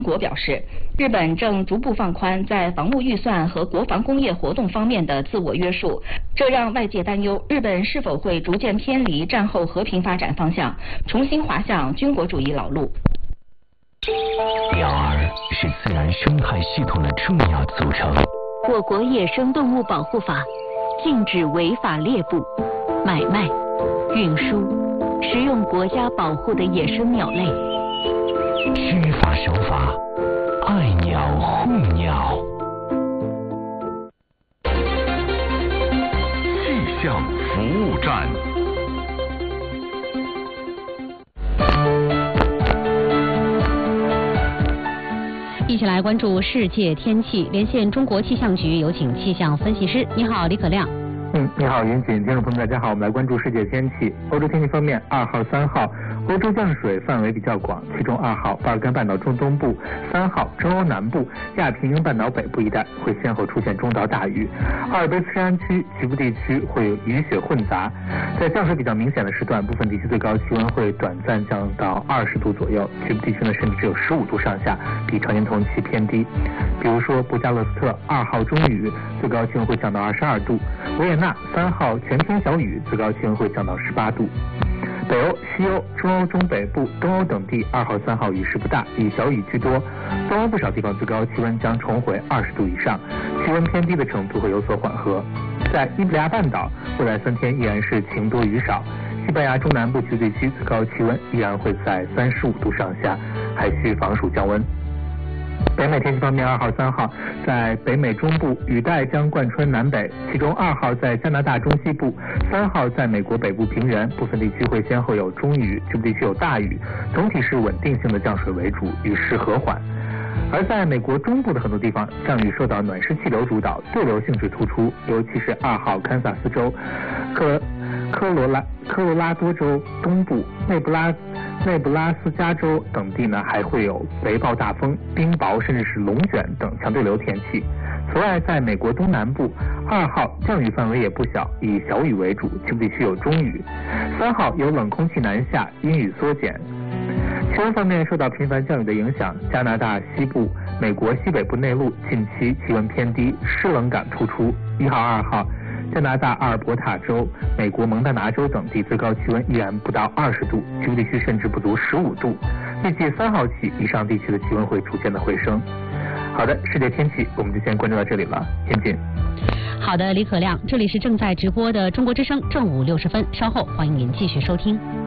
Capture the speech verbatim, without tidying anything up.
国表示，日本正逐步放宽在防务预算和国防工业活动方面的自我约束，这让外界担忧日本是否会逐渐偏离战后和平发展方向，重新滑向军国主义老路。 鸟儿是自然生态系统的重要组成。 我国野生动物保护法禁止违法猎捕、买卖、运输、食用国家保护的野生鸟类。 知法守法，爱鸟护鸟。 气象服务站。 一起来关注世界天气，连线中国气象局，有请气象分析师。你好，李可亮。 嗯，你好，云锦，听众朋友们，大家好，我们来关注世界天气。欧洲天气方面，二号、三号，欧洲降水范围比较广，其中二号巴尔干半岛中东部，三号中欧南部、亚平宁半岛北部一带会先后出现中到大雨，阿尔卑斯山区局部地区会有雨雪混杂。在降水比较明显的时段，部分地区最高气温会短暂降到二十度左右，局部地区呢甚至只有十五度上下，比常年同期偏低。比如说布加勒斯特二号中雨，最高气温会降到二十二度；维也纳三号全天小雨，最高气温会降到十八度。北欧、西欧、中欧中北部、东欧等地二号、三号雨势不大，以小雨居多。东欧不少地方最高气温将重回二十度以上，气温偏低的程度会有所缓和。在伊比利亚半岛，未来三天依然是晴多雨少。西班牙中南部局地区最高气温依然会在三十五度上下，还需防暑降温。北美天气方面，二号、三号在北美中部雨带将贯穿南北，其中二号在加拿大中西部，三号在美国北部平原，部分地区会先后有中雨，局部地区有大雨，总体是稳定性的降水为主，雨势和缓。而在美国中部的很多地方，降雨受到暖湿气流主导，对流性质突出，尤其是二号堪萨斯州、科科罗拉科罗拉多州东部、内布拉内布拉斯加州等地呢，还会有雷暴大风、冰雹甚至是龙卷等强对流天气。此外，在美国东南部，二号降雨范围也不小，以小雨为主，局部地区有中雨。三号有冷空气南下，阴雨缩减。气温方面，受到频繁降雨的影响，加拿大西部、美国西北部内陆近期气温偏低，湿冷感突出。一号、二号，加拿大阿尔伯塔州、美国蒙大拿州等地最高气温依然不到二十度，局部地区甚至不足十五度。预计三号起，以上地区的气温会逐渐的回升。好的，世界天气我们就先关注到这里了，天津。 好的，李可亮，这里是正在直播的中国之声正午六十分，稍后欢迎您继续收听。